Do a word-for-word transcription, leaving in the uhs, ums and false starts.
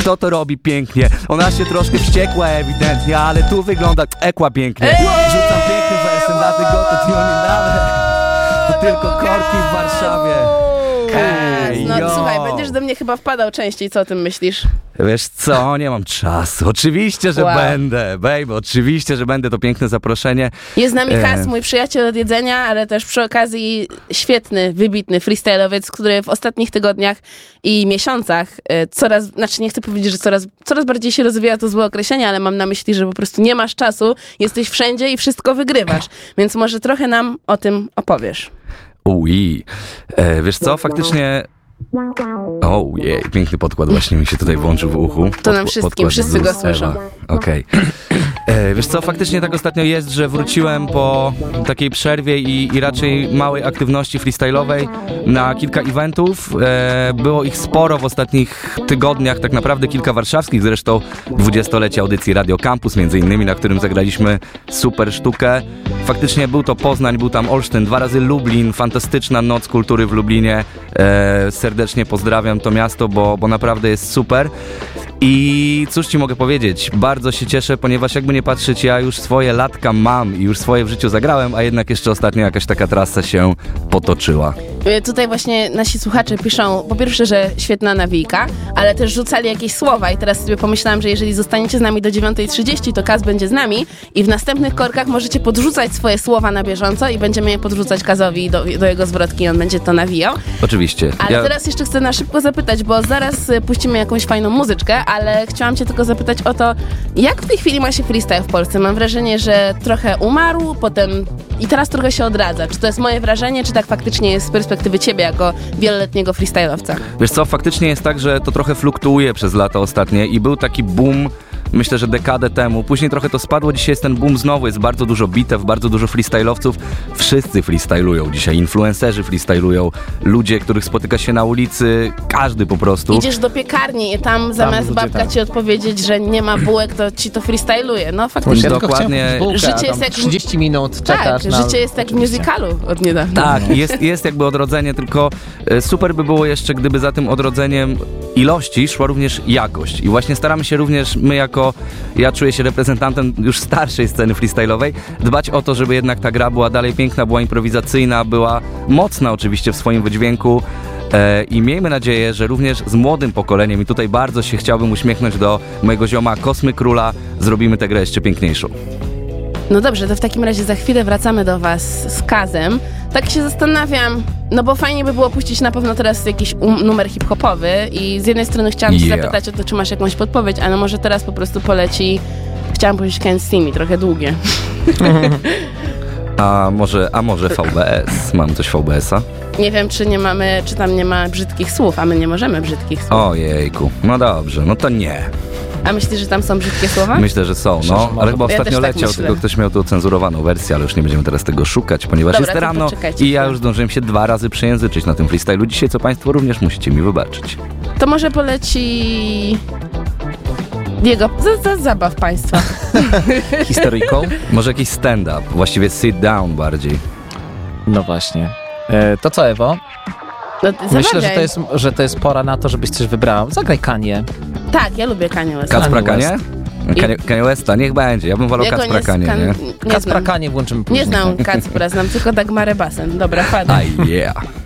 kto to robi pięknie. Ona się troszkę wściekła ewidentnie, ale tu wygląda ekła pięknie. Rzucam pięknym wersem, dlatego to nie damy. To tylko korki w Warszawie. Ej, no yo. Słuchaj, będziesz do mnie chyba wpadał częściej, co o tym myślisz? Wiesz co, nie mam czasu. Oczywiście, że wow. będę, baby, oczywiście, że będę, to piękne zaproszenie. Jest z nami Kaz, mój przyjaciel od jedzenia, ale też przy okazji świetny, wybitny freestyle'owiec, który w ostatnich tygodniach i miesiącach coraz, znaczy nie chcę powiedzieć, że coraz, coraz bardziej się rozwija, to złe określenie, ale mam na myśli, że po prostu nie masz czasu, jesteś wszędzie i wszystko wygrywasz. Więc może trochę nam o tym opowiesz. Ui, e, wiesz co, faktycznie... Ojej, oh, piękny podkład właśnie mi się tutaj włączył w uchu. To nam wszystkim, wszyscy go słyszą. Okej. Okay. Wiesz co, faktycznie tak ostatnio jest, że wróciłem po takiej przerwie i, i raczej małej aktywności freestyle'owej na kilka eventów. E, było ich sporo w ostatnich tygodniach, tak naprawdę kilka warszawskich, zresztą dwudziestolecie audycji Radio Campus między innymi, na którym zagraliśmy super sztukę. Faktycznie był to Poznań, był tam Olsztyn, dwa razy Lublin, fantastyczna noc kultury w Lublinie. E, serdecznie pozdrawiam to miasto, bo, bo naprawdę jest super. I cóż ci mogę powiedzieć, bardzo się cieszę, ponieważ jakby nie patrzeć, ja już swoje latka mam i już swoje w życiu zagrałem, a jednak jeszcze ostatnio jakaś taka trasa się potoczyła. Tutaj właśnie nasi słuchacze piszą, po pierwsze, że świetna nawijka, ale też rzucali jakieś słowa i teraz sobie pomyślałam, że jeżeli zostaniecie z nami do dziewiątej trzydzieści, to Kaz będzie z nami i w następnych korkach możecie podrzucać swoje słowa na bieżąco i będziemy je podrzucać Kazowi do, do jego zwrotki i on będzie to nawijał. Oczywiście. Ale ja... teraz jeszcze chcę na szybko zapytać, bo zaraz puścimy jakąś fajną muzyczkę, ale chciałam cię tylko zapytać o to, jak w tej chwili ma się freestyle w Polsce? Mam wrażenie, że trochę umarł, potem i teraz trochę się odradza. Czy to jest moje wrażenie, czy tak faktycznie jest z perspektywy ciebie jako wieloletniego freestyle'owca? Wiesz co, faktycznie jest tak, że to trochę fluktuuje przez lata ostatnie i był taki boom, myślę, że dekadę temu. Później trochę to spadło, dzisiaj jest ten boom znowu, jest bardzo dużo bitew, bardzo dużo freestyle'owców. Wszyscy freestylują dzisiaj, influencerzy freestylują, ludzie, których spotyka się na ulicy, każdy po prostu. Idziesz do piekarni i tam zamiast tam babka tam. ci odpowiedzieć, że nie ma bułek, to ci to freestyluje. No faktycznie. Dokładnie. Bułkę, życie jest jak trzydzieści minut czekasz tak, na... życie jest jak w musicalu od niedawna. Tak, jest, jest jakby odrodzenie, tylko super by było jeszcze, gdyby za tym odrodzeniem ilości szła również jakość. I właśnie staramy się również my jako ja czuję się reprezentantem już starszej sceny freestyle'owej, dbać o to, żeby jednak ta gra była dalej piękna, była improwizacyjna, była mocna oczywiście w swoim wydźwięku e, i miejmy nadzieję, że również z młodym pokoleniem i tutaj bardzo się chciałbym uśmiechnąć do mojego zioma Kosmy Króla, zrobimy tę grę jeszcze piękniejszą. No dobrze, to w takim razie za chwilę wracamy do was z Kazem. Tak się zastanawiam, no bo fajnie by było puścić na pewno teraz jakiś um, numer hip-hopowy i z jednej strony chciałam yeah. cię zapytać o to, czy masz jakąś podpowiedź, ale może teraz po prostu poleci, chciałam powiedzieć Can't See Me, trochę długie. A może, a może V B S? Mam coś V B S a? Nie wiem, czy nie mamy, czy tam nie ma brzydkich słów, a my nie możemy brzydkich słów. Ojejku, no dobrze, no to nie. A myślisz, że tam są brzydkie słowa? Myślę, że są, no, ale chyba ja ostatnio tak leciał, myślę. tylko ktoś miał tu cenzurowaną wersję, ale już nie będziemy teraz tego szukać, ponieważ Dobra, jest rano i ja już zdążyłem się dwa razy przejęzyczyć na tym freestylu dzisiaj, co państwo również musicie mi wybaczyć. To może poleci... Diego, za, za zabaw państwa. Historyjką? Może jakiś stand-up, właściwie sit down bardziej. No właśnie. E, to co, Ewo? No, myślę, że to, jest, że to jest pora na to, żebyś coś wybrała. Zagraj Kanie. Tak, ja lubię Kanye West. Kacpra Kanie? Kanie, Kanie Westa, niech będzie. Ja bym wolał Kacpra Kanie, kan... nie? Kacpra Kanie włączymy później. Nie znam Kacpra, znam tylko Dagmarę Basen. Dobra, fajnie. A yeah.